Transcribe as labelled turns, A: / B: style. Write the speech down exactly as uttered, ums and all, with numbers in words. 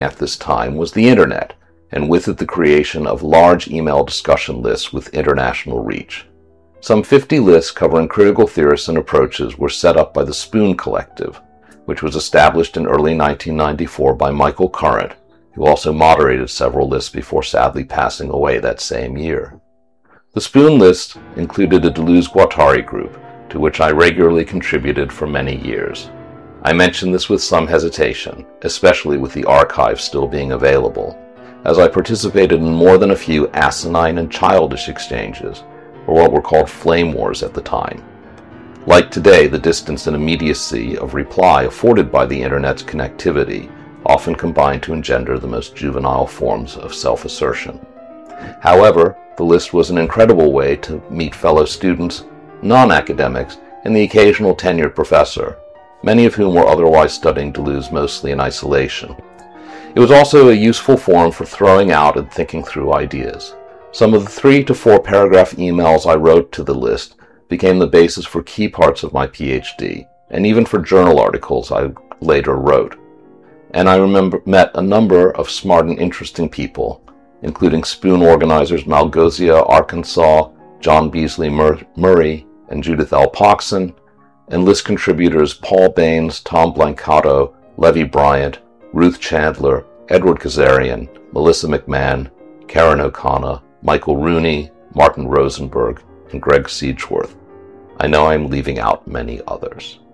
A: at this time was the Internet, and with it the creation of large email discussion lists with international reach. Some fifty lists covering critical theorists and approaches were set up by the Spoon Collective, which was established in early nineteen ninety-four by Michael Current, who also moderated several lists before sadly passing away that same year. The Spoon list included a Deleuze-Guattari group, to which I regularly contributed for many years. I mention this with some hesitation, especially with the archive still being available, as I participated in more than a few asinine and childish exchanges, or what were called flame wars at the time. Like today, the distance and immediacy of reply afforded by the Internet's connectivity often combine to engender the most juvenile forms of self-assertion. However, the list was an incredible way to meet fellow students, non-academics, and the occasional tenured professor, many of whom were otherwise studying Deleuze mostly in isolation. It was also a useful forum for throwing out and thinking through ideas. Some of the three to four paragraph emails I wrote to the list became the basis for key parts of my PhD, and even for journal articles I later wrote. And I remember met a number of smart and interesting people, including Spoon organizers Malgosia Arkansas, John Beasley Mur- Murray, and Judith L. Poxon, and list contributors Paul Baines, Tom Blancato, Levi Bryant, Ruth Chandler, Edward Kazarian, Melissa McMahon, Karen O'Connor, Michael Rooney, Martin Rosenberg, and Greg Siegeworth. I know I'm leaving out many others.